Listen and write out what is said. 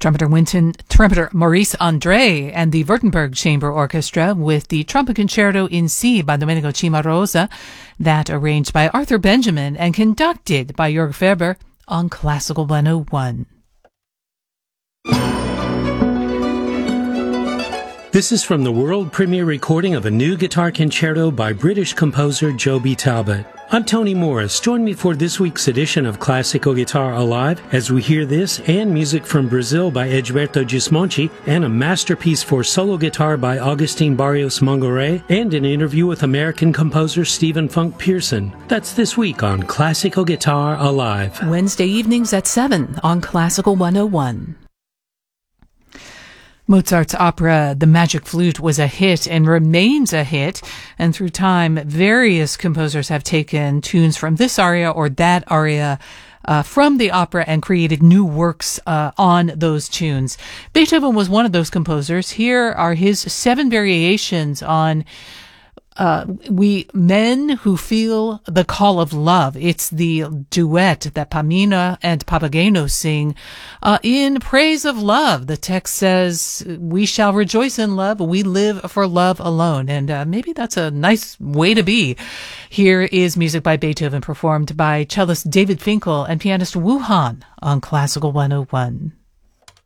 Trumpeter Maurice Andre and the Württemberg Chamber Orchestra with the Trumpet Concerto in C by Domenico Cimarosa, that arranged by Arthur Benjamin and conducted by Jörg Ferber on Classical 101. This is from the world premiere recording of a new guitar concerto by British composer Joby Talbot. I'm Tony Morris. Join me for this week's edition of Classical Guitar Alive as we hear this and music from Brazil by Egberto Gismonti and a masterpiece for solo guitar by Agustin Barrios Mangoré and an interview with American composer Stephen Funk Pearson. That's this week on Classical Guitar Alive. Wednesday evenings at 7 on Classical 101. Mozart's opera The Magic Flute was a hit and remains a hit, and through time, various composers have taken tunes from this aria or that aria from the opera and created new works on those tunes. Beethoven was one of those composers. Here are his 7 variations on We Men Who Feel the Call of Love. It's the duet that Pamina and Papageno sing in praise of love. The text says, "We shall rejoice in love. We live for love alone." And maybe that's a nice way to be. Here is music by Beethoven performed by cellist David Finkel and pianist Wu Han on Classical 101.